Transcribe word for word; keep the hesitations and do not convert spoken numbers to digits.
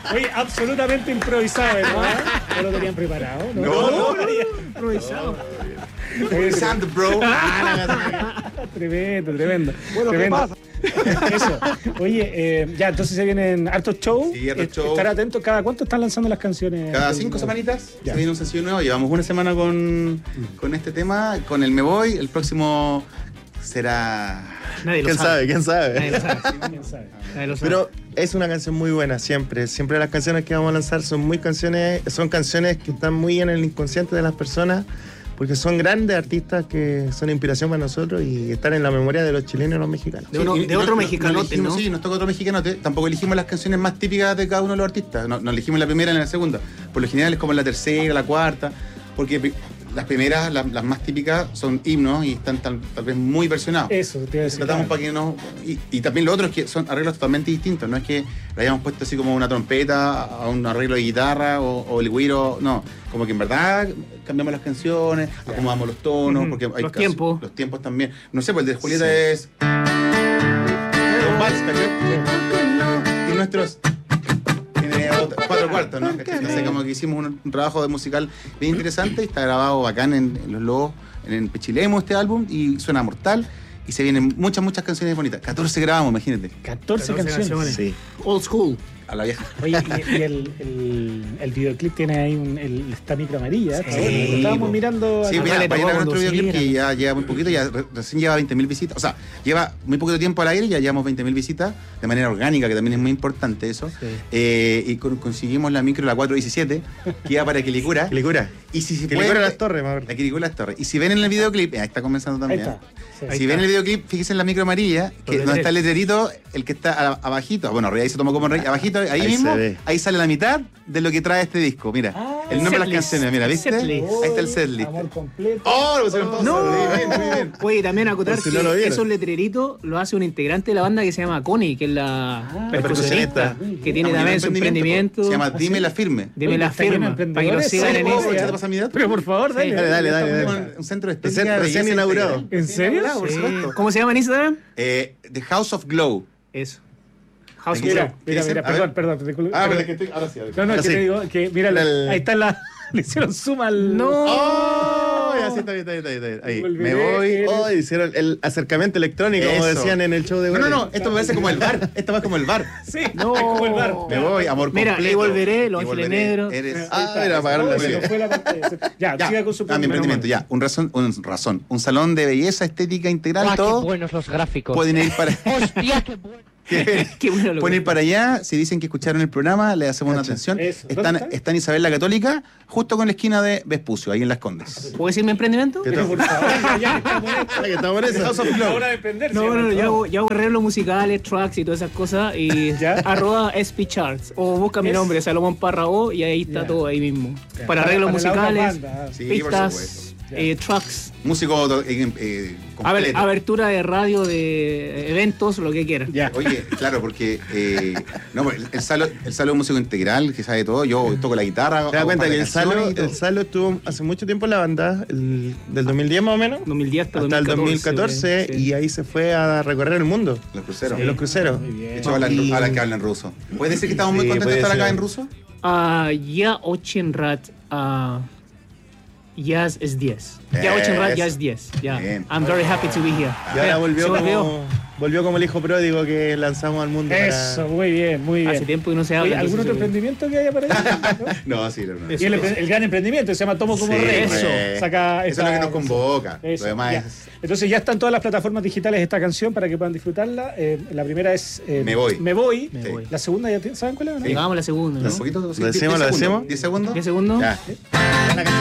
Oye, absolutamente improvisado, ¿no? ¿No lo tenían preparado? No, No, no, no. Improvisado. Improvisando, bro. Tremendo, tremendo. Bueno, ¿qué tremendo. pasa? Eso. Oye, eh, ya, entonces se vienen hartos shows. Sí, hartos Eh, shows. Estar atentos. ¿Cada cuánto están lanzando las canciones? Cada del- cinco semanitas Ya. se viene un sencillo nuevo. Llevamos una semana con, con este tema, con el Me Voy. El próximo será... Nadie lo ¿Quién sabe. sabe? ¿Quién Nadie sabe? lo sabe. ¿Quién sabe? Nadie lo sabe. Pero es una canción muy buena, siempre. Siempre las canciones que vamos a lanzar son muy canciones, son canciones que están muy en el inconsciente de las personas, porque son grandes artistas que son inspiración para nosotros y están en la memoria de los chilenos y los mexicanos. De uno- Sí, y de otro no- mexicanote, elegimos- ¿no? Sí, nos toca otro mexicanote. Tampoco elegimos las canciones más típicas de cada uno de los artistas. No, no elegimos la primera ni la segunda. Por lo general es como la tercera, la cuarta. Porque pri- las primeras, las, las más típicas, son himnos y están tal, tal vez muy versionados. Eso, te iba a decir. Tratamos para que no. Y, y también lo otro es que son arreglos totalmente distintos. No es que le hayamos puesto así como una trompeta a un arreglo de guitarra o, o el güiro. No. Como que en verdad cambiamos las canciones, acomodamos los tonos. Ujú. Porque hay Los casos- tiempos. Los tiempos también. No sé, pues el de Julieta Sí. es. Dos vals, ¿cachai? Y nuestros. Tiene otra- cuatro cuartos, ¿no? ¿Cachai? Entonces, como que hicimos un, un trabajo de musical bien interesante y está grabado bacán en, en Los Lobos, en el Pechilemo este álbum y suena mortal. Y se vienen muchas, muchas canciones bonitas. catorce grabamos, imagínate. catorce, catorce canciones. canciones. Sí. Old school. A la vieja. Oye, y, y el, el, el videoclip tiene ahí un, el, esta micro amarilla. Está Sí, bueno, lo estábamos po. mirando. Sí, acá. mira, le vayan tocó a ver nuestro conducir, videoclip que ¿no? ya lleva muy poquito, ya re- recién lleva veinte mil visitas. O sea, lleva muy poquito tiempo al aire y ya llevamos veinte mil visitas de manera orgánica, que también es muy importante eso. Sí. Eh, y con- conseguimos la micro, la cuatro diecisiete, que iba para Quilicura. Quilicura. Y si se Quilicura puede- Las Torres, más La Quilicura Las Torres. Y si ven en el videoclip, ahí está comenzando Ahí también. está. Sí. Ahí Si está. ven el videoclip, fíjense en la micro amarilla, que Los donde está el letreros. letrerito, el que está a- abajito, bueno, arriba ahí se tomó como rey, abajito, ahí, Ahí mismo, se ve. ahí sale la mitad de lo que trae este disco. Mira, Ah, el nombre de las setlist. canciones, mira, ¿viste? Setlist. Ahí está el setlist. Amor completo. ¡Oh! Lo pusieron todos. No, Muy bien, muy bien. Oye, también acotar Por si que no lo vieron. esos letreritos lo hace un integrante de la banda que se llama Connie, que es la Ah, percusionista, percusionista. que tiene Estamos también en su emprendimiento. emprendimiento. Se llama ¿Ah, Dime sí? la Firme. Dime Oye, la está lleno de firma, para que lo emprendedores. sigan en Sí, ¿Puedo Instagram. aprovechar de Instagram. pasar mi dato? Pero por favor, dale. Dale, dale, dale, Estamos dale. en un centro de Recién- estética. recién belleza inaugurado. integral. ¿En serio? Inaugurado, por Sí. supuesto. ¿Cómo se llama en Instagram? Eh, The House of Glow. Eso. House of Mira, Glow. Mira, ¿Qué mira, dicen? A perdón, ver. perdón. te- te- Ah, te- pero es que estoy. Ahora sí. ahora sí. No, no, es que Así. te digo que, mira, Mira la- el- ahí está la. Le hicieron zoom al. No. ¡Oh! Ya, sí, está bien, está bien, está bien. Ahí, Volveré. me voy. Eres- Oh, hicieron el acercamiento electrónico, como Eso. decían en el show de No, no, Wally. no, esto me parece como el bar. Esto va como el bar. Sí, No. es como el bar. Me voy, amor Mira, completo. y volveré, Los Y Ángeles volveré. Negros. Eres... Ah, mira, apagaron la Bueno, luz. fue la pantalla. Ya, Ya, siga con su ah, mi emprendimiento, ya. Un razón, un razón. Un salón de belleza estética integral, ¡Ah, qué todo. buenos los gráficos! Pueden ir para... ¡Hostia, qué bueno! Qué bueno lo Pueden ir que- para allá, si dicen que escucharon el programa, le hacemos una atención. Eso. ¿Dónde Están, está? está en Isabel la Católica, justo con la esquina de Vespucio, ahí en Las Condes. ¿Puedo decir mi emprendimiento? ¿Qué Pero tal? por favor, ya que estamos en esto. Ah, que estamos en eso. La hora de prender, No, se no, llama no, yo todo. hago, yo hago arreglos musicales, tracks y todas esas cosas. Y ¿Ya? arroba S P Charts. O busca mi Es- nombre, Salomón Parra O, y ahí está Ya. todo ahí mismo. Ya. Para arreglos Para la otra musicales, banda. Sí, por pistas, supuesto. eh, tracks, Músico eh, eh, a ver, completo. abertura de radio, de eventos, lo que quieran. Ya. Oye, claro, porque eh, no, el, el Salo, el Salo es un músico integral que sabe todo. Yo toco la guitarra. ¿Te das hago cuenta par de que el Salo, canciones y todo. el Salo estuvo hace mucho tiempo en la banda, el- del dos mil diez más o menos, dos mil diez hasta, hasta el dos mil catorce, sí. y ahí se fue a recorrer el mundo, Los cruceros. en los cruceros. Muy De bien. hecho, hablan, Y- hablan que hablan ruso. ¿Puedes decir que estamos muy Sí, contentos de puede estar acá ser. en ruso? А, я очень рад. а, Я здесь. Я очень рад, я Eso. здесь. Yeah. Bien. I'm very happy to be here. Y ahora Mira, volvió se volvió. como, volvió como el hijo pródigo que lanzamos al mundo. para- Eso, muy bien, muy bien. Hace tiempo que no se Oye, habla. ¿algún otro entonces se volvió. emprendimiento que haya para allá? ¿No? No, sí, no, no. Y el, el gran emprendimiento se llama Tomo como Sí, Rey. eso. Saca Eso es lo esta- que nos convoca. Eso, Lo demás ya. es. Entonces ya están todas las plataformas digitales de esta canción para que puedan disfrutarla. Eh, la primera es eh, Me voy. Me voy. Me Sí. voy. La segunda ya tienen- ¿saben cuál es? o no? Llegamos a la segunda, ¿no? Un poquito, sí, ¿Lo diez decimos, lo segundos. decimos? ¿diez segundos? ¿Diez segundos? Ya.